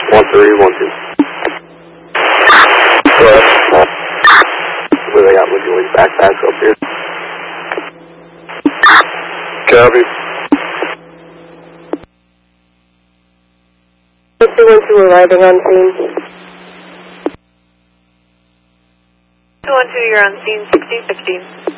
1312. Where they got Woodley's backpacks up here. Copy. 212 arriving on scene. 212, you're on scene 1615.